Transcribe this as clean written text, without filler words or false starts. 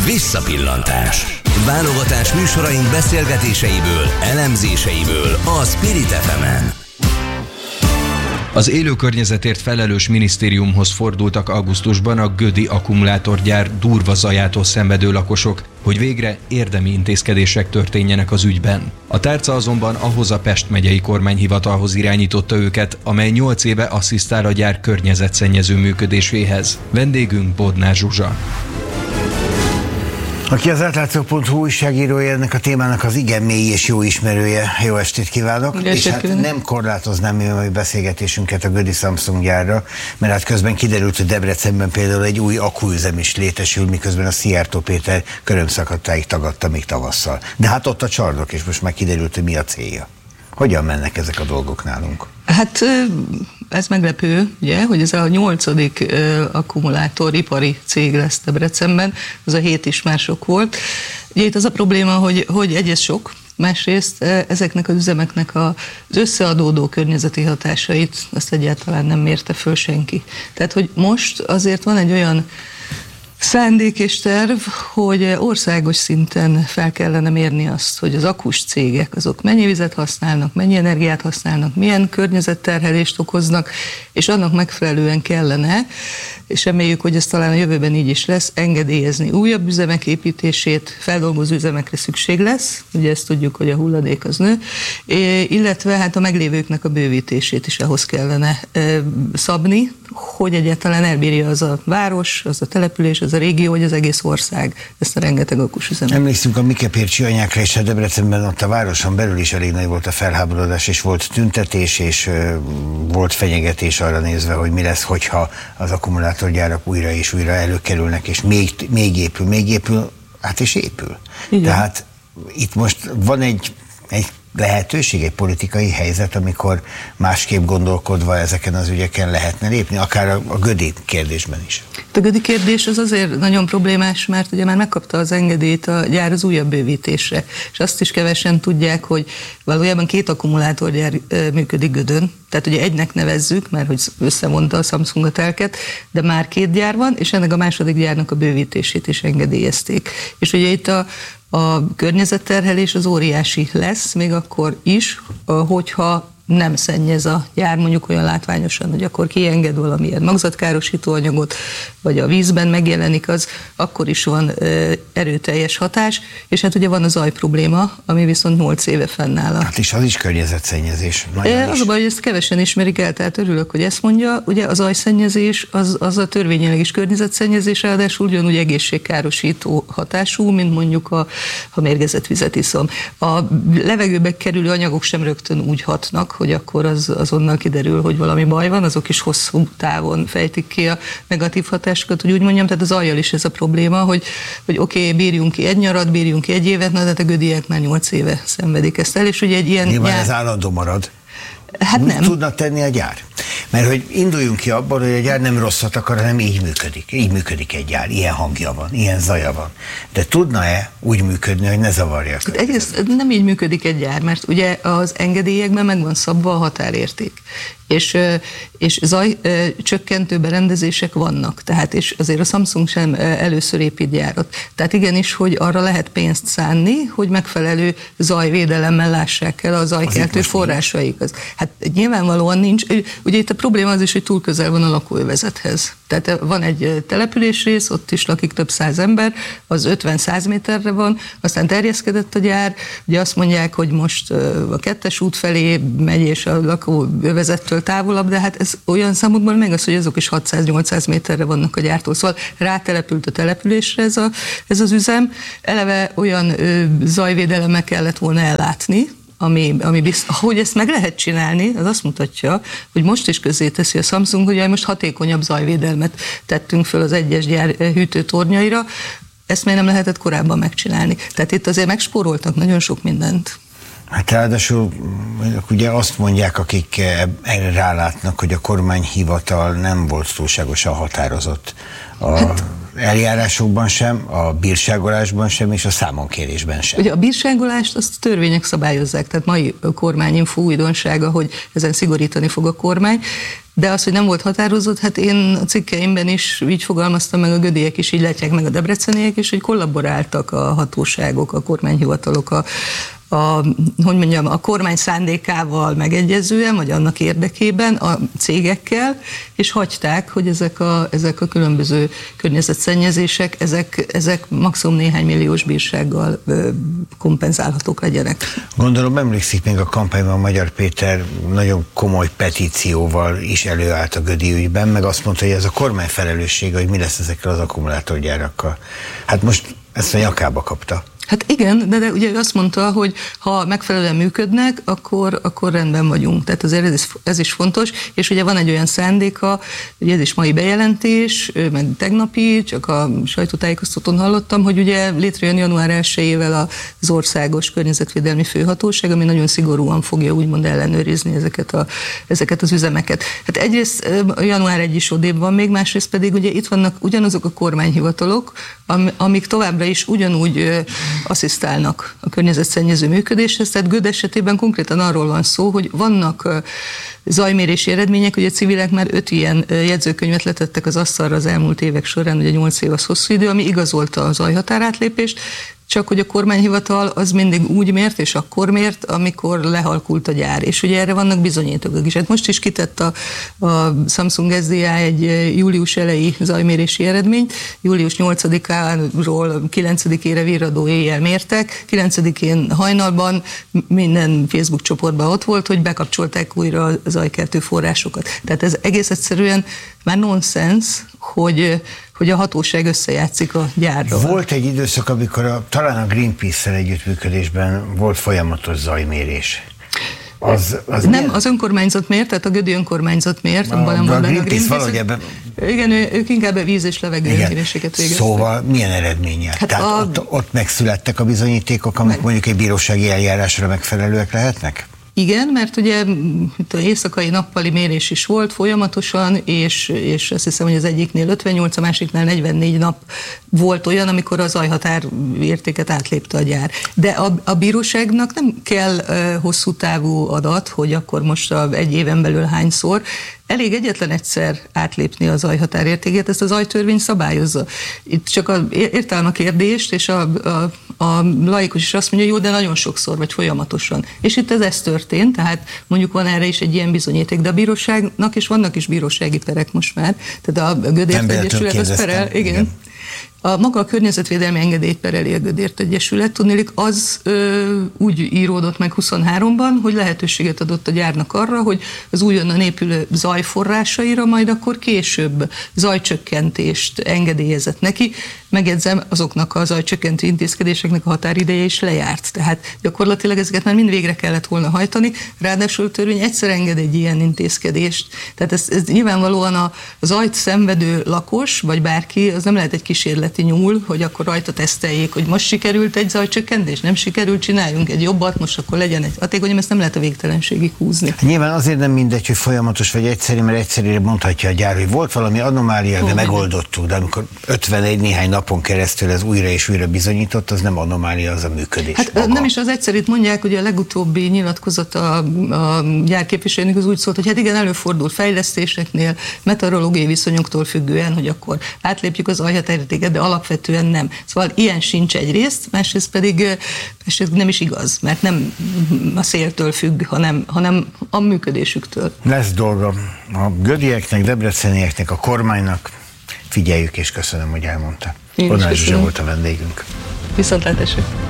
Visszapillantás. Válogatás műsoraink beszélgetéseiből, elemzéseiből a Spirit FM-en. Az élő környezetért felelős minisztériumhoz fordultak augusztusban a gödi akkumulátorgyár durva zajától szenvedő lakosok, hogy végre érdemi intézkedések történjenek az ügyben. A tárca azonban ahhoz a Pest megyei kormányhivatalhoz irányította őket, amely 8 éve asszisztál a gyár környezetszennyező működéséhez. Vendégünk Bodnár Zsuzsa. Aki az átlátszó.hu újságírója, ennek a témának az igen mély és jó ismerője. Jó estét kívánok! És hát nem korlátoznám mi a beszélgetésünket a gödi Samsung gyárra, mert hát közben kiderült, hogy Debrecenben például egy új akkuüzem is létesül, miközben a Szijjártó Péter körömszakadtáig tagadta még tavasszal. De hát ott a csarnok, és most már kiderült, hogy mi a célja. Hogyan mennek ezek a dolgok nálunk? Hát ez meglepő, ugye, hogy ez a 8. akkumulátoripari cég lesz Debrecenben, az a 7 is már sok volt. Ugye itt az a probléma, hogy egyrészt sok, másrészt ezeknek az üzemeknek az összeadódó környezeti hatásait azt egyáltalán nem mérte föl senki. Tehát, hogy most azért van egy olyan szándék és terv, hogy országos szinten fel kellene mérni azt, hogy az akkus cégek azok mennyi vizet használnak, mennyi energiát használnak, milyen környezetterhelést okoznak, és annak megfelelően kellene, és reméljük, hogy ez talán a jövőben így is lesz, engedélyezni újabb üzemek építését, feldolgozó üzemekre szükség lesz, ugye ezt tudjuk, hogy a hulladék az nő, illetve hát a meglévőknek a bővítését is ahhoz kellene szabni, hogy egyáltalán elbírja az a város, az a település, az a régió, vagy az egész ország ezt a rengeteg akkusüzemet. Emlékszünk a Mikepércsi anyákra, és a Debrecenben ott a városon belül is elég nagy volt a felháborodás, és volt tüntetés, és volt fenyegetés arra nézve, hogy mi lesz, hogyha az akkumulátorgyárak újra és újra előkerülnek, és még épül, hát és épül. Igen. Tehát itt most van egy lehetőség, egy politikai helyzet, amikor másképp gondolkodva ezeken az ügyeken lehetne lépni, akár a gödi kérdésben is. A gödi kérdés az azért nagyon problémás, mert ugye már megkapta az engedélyt a gyár az újabb bővítésre, és azt is kevesen tudják, hogy valójában 2 akkumulátorgyár működik Gödön, tehát ugye egynek nevezzük, mert hogy összevonta a Samsung a telket, de már 2 gyár van, és ennek a második gyárnak a bővítését is engedélyezték. És ugye itt a környezetterhelés az óriási lesz, még akkor is, hogyha nem szennyez a gyár mondjuk olyan látványosan, hogy akkor kienged valamilyen magzatkárosító anyagot, vagy a vízben megjelenik, az akkor is van erőteljes hatás, és hát ugye van a zaj probléma, ami viszont 8 éve fennáll. Hát és az is környezetszennyezés. Az a baj, hogy ezt kevesen ismerik el, tehát örülök, hogy ezt mondja. Ugye a zajszennyezés az a törvényileg is környezetszennyezés, ráadásul ugyanúgy egészségkárosító hatású, mint mondjuk ha mérgezett vizet iszom. A levegőbe kerülő anyagok sem rögtön úgy hatnak, hogy akkor azonnal kiderül, hogy valami baj van, azok is hosszú távon fejtik ki a negatív hatásokat, hogy úgy mondjam, tehát az ajjal is ez a probléma, hogy oké, bírjunk ki egy nyarat, bírjunk ki egy évet, na, de a gödiek már 8 éve szenvedik ezt el, és ugye egy ilyen... Nyilván ez állandó marad. Hát nem. Tudnak tenni a gyár? Mert hogy induljunk ki abból, hogy a gyár nem rosszat akar, hanem így működik. Így működik egy gyár, ilyen hangja van, ilyen zaja van. De tudna-e úgy működni, hogy ne zavarja a környezetet? Nem így működik egy gyár, mert ugye az engedélyekben meg van szabva a határérték. És zajcsökkentő berendezések vannak, tehát és azért a Samsung sem először épít gyárat. Tehát igenis, hogy arra lehet pénzt szánni, hogy megfelelő zajvédelemmel lássák el a zajkeltő forrásaik. Hát nyilvánvalóan nincs. Ugye itt a probléma az is, hogy túl közel van a lakóövezethez. Tehát van egy településrész, ott is lakik több száz ember, az 50-100 méterre van, aztán terjeszkedett a gyár, ugye azt mondják, hogy most a 2-es út felé megy, és a lakóövezettől távolabb, de hát ez olyan számukban meg az, hogy azok is 600-800 méterre vannak a gyártól. Szóval rátelepült a településre ez az üzem. Eleve olyan zajvédelemmel kellett volna ellátni, ami hogy ezt meg lehet csinálni, az azt mutatja, hogy most is közzéteszi a Samsung, hogy most hatékonyabb zajvédelmet tettünk föl az egyes gyár hűtőtornyaira, ezt még nem lehetett korábban megcsinálni. Tehát itt azért megspóroltak nagyon sok mindent. Hát ráadásul ugye azt mondják, akik erre rálátnak, hogy a kormányhivatal nem volt túlságosan határozott eljárásokban sem, a bírságolásban sem, és a számonkérésben sem. Ugye a bírságolást azt a törvények szabályozzák, tehát mai kormányinfo újdonsága, hogy ezen szigorítani fog a kormány, De az, hogy nem volt határozott, hát én a cikkeimben is így fogalmaztam meg, a gödiek is így látják meg, a debreceniek is, hogy kollaboráltak a hatóságok, a kormányhivatalok, a kormány szándékával megegyezően, vagy annak érdekében a cégekkel, és hagyták, hogy ezek a különböző környezetszennyezések, ezek maximum néhány milliós bírsággal kompenzálhatók legyenek. Gondolom emlékszik még a kampányban Magyar Péter nagyon komoly petícióval is előállt a gödi ügyben, meg azt mondta, hogy ez a kormány felelőssége, hogy mi lesz ezekkel az akkumulátorgyárakkal. Hát most ezt a nyakába kapta. Hát igen, de ugye azt mondta, hogy ha megfelelően működnek, akkor rendben vagyunk. Tehát azért ez is fontos, és ugye van egy olyan szándéka, ugye ez is mai bejelentés, meg tegnapi, csak a sajtótájékoztatón hallottam, hogy ugye létrejön január 1-ével az Országos Környezetvédelmi Főhatóság, ami nagyon szigorúan fogja úgymond ellenőrizni ezeket az üzemeket. Hát egyrészt január 1 is odébb van még, másrészt pedig ugye itt vannak ugyanazok a kormányhivatalok, amik továbbra is ugyanúgy asszisztálnak a környezetszennyező működéshez, tehát Göd esetében konkrétan arról van szó, hogy vannak zajmérési eredmények, hogy a civilek már 5 ilyen jegyzőkönyvet letettek az asztalra az elmúlt évek során, ugye 8 év az hosszú idő, ami igazolta a zajhatárátlépést, csak hogy a kormányhivatal az mindig úgy mért, és akkor mért, amikor lehalkult a gyár. És ugye erre vannak bizonyítékok is. Hát most is kitett a Samsung SDI egy július elejé zajmérési eredményt. Július 8-áról 9-ére virradó éjjel mértek. 9-én hajnalban minden Facebook csoportban ott volt, hogy bekapcsolták újra a zajkeltő forrásokat. Tehát ez egész egyszerűen már nonsens, hogy a hatóság összejátszik a gyárral. Volt egy időszak, amikor talán a Greenpeace-szel együttműködésben volt folyamatos zajmérés. Az önkormányzat mért, tehát a gödi önkormányzat mért. A Greenpeace valahogy ebben... Igen, ők inkább a víz és levegő méréseket végeztek. Szóval milyen eredménnyel? Hát tehát ott megszülettek a bizonyítékok, amik mondjuk egy bírósági eljárásra megfelelőek lehetnek? Igen, mert ugye éjszakai nappali mérés is volt folyamatosan, és azt hiszem, hogy az egyiknél 58, a másiknál 44 nap volt olyan, amikor a zajhatár értéket átlépte a gyár. De a bíróságnak nem kell hosszú távú adat, hogy akkor most egy éven belül hányszor, elég egyetlen egyszer átlépni a zajhatárértéket, ezt a zajtörvény szabályozza. Itt csak értelem a kérdést, és a laikus is azt mondja, jó, de nagyon sokszor, vagy folyamatosan. És itt ez történt, tehát mondjuk van erre is egy ilyen bizonyíték, de a bíróságnak, és vannak is bírósági perek most már, tehát a Gödért Egyesület az perel, igen. Maga a környezetvédelmi engedélyt pereli a Gödért Egyesület, tudniillik az úgy íródott meg 23-ban, hogy lehetőséget adott a gyárnak arra, hogy az újonnan épülő zajforrásaira majd akkor később zajcsökkentést engedélyezett neki. Megjegyzem, azoknak a zajcsökkentő intézkedéseknek a határideje is lejárt. Tehát gyakorlatilag ezeket már mind végre kellett volna hajtani, ráadásul a törvény egyszer enged egy ilyen intézkedést. Tehát ez nyilvánvalóan a zajt szenvedő lakos, vagy bárki, az nem lehet egy kísérleti nyúl, hogy akkor rajta teszteljék, hogy most sikerült egy zajcsökkentés, nem sikerült, csináljunk egy jobbat, most akkor legyen egy hatékony, ezt nem lehet a végtelenségig húzni. Nyilván azért nem mindegy, hogy folyamatos vagy egyszerű, mert egyszerűen mondhatja a gyár, hogy volt valami anomália, de megoldottuk, de amikor 51 néhány napon keresztül ez újra és újra bizonyított, az nem anomália, az a működés. Hát maga. Nem is az egyszerűt mondják, hogy a legutóbbi nyilatkozat a gyárképviselőnek az úgy szólt, hogy hát igen, előfordul fejlesztéseknél, meteorológiai viszonyoktól függően, hogy akkor átlépjük az zajhatárértéket, de alapvetően nem. Szóval ilyen sincs egyrészt, másrészt pedig nem is igaz, mert nem a széltől függ, hanem a működésüktől. Lesz dolga a gödieknek, debrecenieknek, a kormánynak. Figyeljük, és köszönöm, hogy elmondta. Bonárs Zsuzsa volt a vendégünk. Viszontlátásra.